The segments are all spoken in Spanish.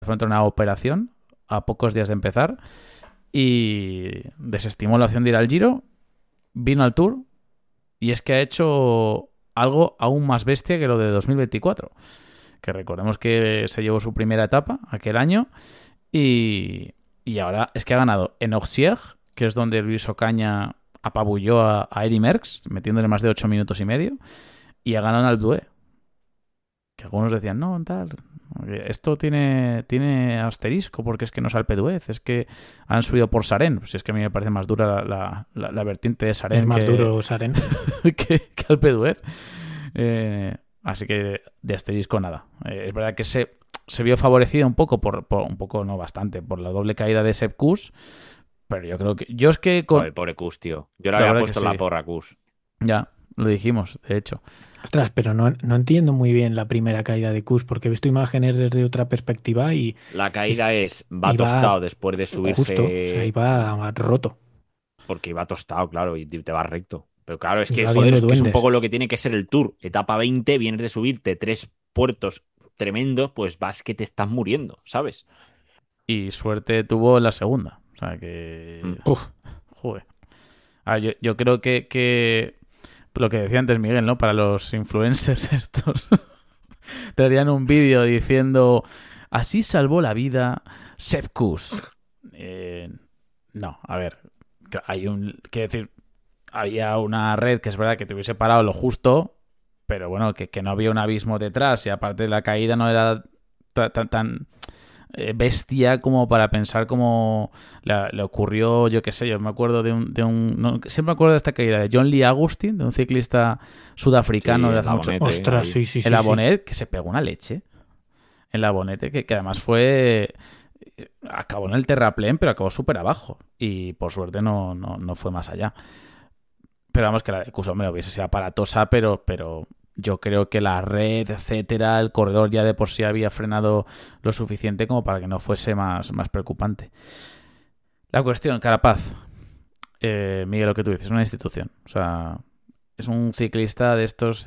frente a una operación a pocos días de empezar y desestimó la opción de ir al Giro, vino al Tour y es que ha hecho algo aún más bestia que lo de 2024. Que recordemos que se llevó su primera etapa aquel año y ahora es que ha ganado en Auxerre, que es donde Luis Ocaña apabulló a Eddy Merckx, metiéndole más de 8 minutos y medio, y ha ganado en Alpe d'Huez. Que algunos decían, no, tal, esto tiene asterisco porque es que no es Alpe d'Huez, es que han subido por Sarén. Pues es que a mí me parece más dura la vertiente de Es Sarén más duro Saren. que Alpe d'Huez. Así que de asterisco nada. Es verdad que se vio favorecido un poco, un poco, no bastante, por la doble caída de Sepp Kuss, pero yo creo que... Yo es que Joder, pobre Kus, tío. Yo le La había verdad que puesto en la sí. porra, Kus. Ya, lo dijimos, de hecho. Ostras, pero no entiendo muy bien la primera caída de Kuss, porque he visto imágenes desde otra perspectiva y La es- caída va iba tostado después de justo, o sea, subirse, iba roto, porque iba tostado, claro, y te va recto. Pero claro, es que, iba joder, viendo es que es un duendes. poco lo que tiene que ser el Tour. Etapa 20, vienes de subirte 3 puertos tremendos, pues vas que te estás muriendo, ¿sabes? Y suerte tuvo en la segunda. O sea que... Mm. Uf, Joder. A ver, yo creo que lo que decía antes Miguel, ¿no? Para los influencers estos, te harían un vídeo diciendo así salvó la vida Sepp Kuss. No, a ver, hay un... Quiero decir, había una red que es verdad que te hubiese parado lo justo, pero bueno, que no había un abismo detrás y aparte de la caída no era tan bestia como para pensar como le ocurrió, yo qué sé, yo me acuerdo no, siempre me acuerdo de esta caída de John Lee Agustin, de un ciclista Sí, sudafricano de el hace mucho, Labonete, ostras, ahí. sí, sí, el sí, sí. Abonet, que se pegó una leche en la Bonete, que además fue... Acabó en el terraplén, pero acabó súper abajo. Y por suerte no fue más allá. Pero vamos, que la de Kuss, hombre, hubiese sido aparatosa, pero yo creo que la red, etcétera, el corredor ya de por sí había frenado lo suficiente como para que no fuese más preocupante. La cuestión, Carapaz, Miguel, lo que tú dices, es una institución. O sea, es un ciclista de estos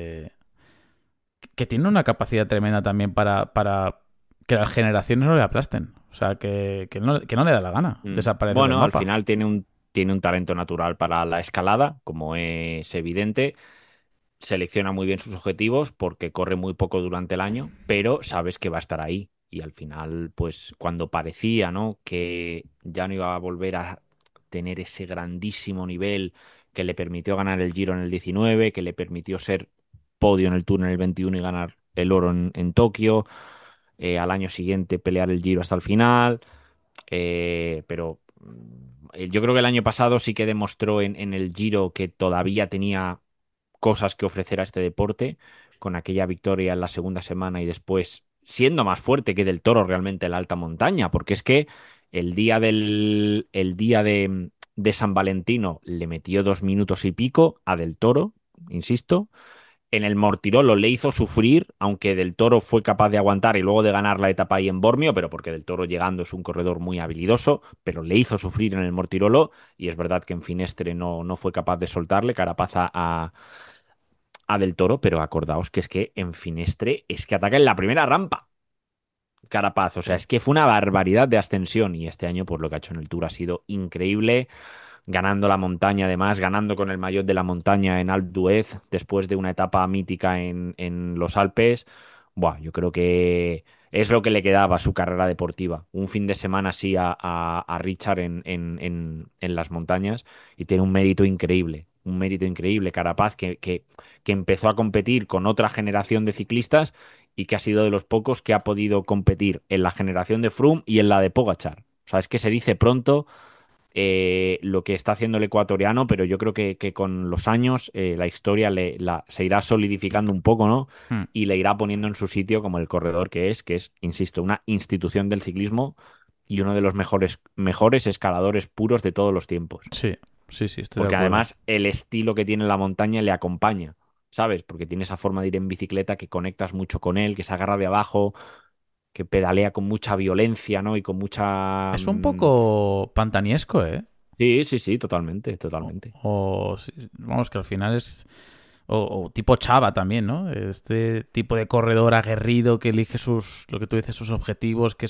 que tiene una capacidad tremenda también para que las generaciones no le aplasten. O sea, que no le da la gana desaparecer del Bueno, al mapa. final tiene un talento natural para la escalada, como es evidente. Selecciona muy bien sus objetivos porque corre muy poco durante el año, pero sabes que va a estar ahí. Y al final, pues cuando parecía, ¿no?, que ya no iba a volver a tener ese grandísimo nivel que le permitió ganar el Giro en el 19, que le permitió ser podio en el Tour en el 21 y ganar el oro en Tokio, al año siguiente pelear el Giro hasta el final, pero yo creo que el año pasado sí que demostró en el Giro que todavía tenía cosas que ofrecer a este deporte, con aquella victoria en la segunda semana y después siendo más fuerte que Del Toro realmente en la alta montaña, porque es que el día de San Valentino le metió 2 minutos y pico a Del Toro, insisto. En el Mortirolo le hizo sufrir, aunque Del Toro fue capaz de aguantar y luego de ganar la etapa ahí en Bormio, pero porque Del Toro llegando es un corredor muy habilidoso, pero le hizo sufrir en el Mortirolo y es verdad que en Finestre no fue capaz de soltarle Carapaz a Del Toro, pero acordaos que es que en Finestre es que ataca en la primera rampa Carapaz, o sea, es que fue una barbaridad de ascensión y este año pues lo que ha hecho en el Tour ha sido increíble, ganando la montaña además, ganando con el maillot de la montaña en Alpe d'Huez después de una etapa mítica en los Alpes. Buah, yo creo que es lo que le quedaba a su carrera deportiva. Un fin de semana así a Richard en las montañas y tiene un mérito increíble. Un mérito increíble. Carapaz que empezó a competir con otra generación de ciclistas y que ha sido de los pocos que ha podido competir en la generación de Froome y en la de Pogačar. O sea, es que se dice pronto lo que está haciendo el ecuatoriano, pero yo creo que con los años la historia se irá solidificando un poco, ¿no? Hmm. Y le irá poniendo en su sitio como el corredor que es, insisto, una institución del ciclismo y uno de los mejores escaladores puros de todos los tiempos. Sí, sí, estoy de Porque acuerdo. además el estilo que tiene en la montaña le acompaña, ¿sabes? Porque tiene esa forma de ir en bicicleta que conectas mucho con él, que se agarra de abajo, que pedalea con mucha violencia, ¿no? Y con mucha... Es un poco pantaniesco, ¿eh? Sí, sí, sí, totalmente, totalmente. Vamos, que al final es... O tipo Chava también, ¿no? Este tipo de corredor aguerrido que elige lo que tú dices, sus objetivos, que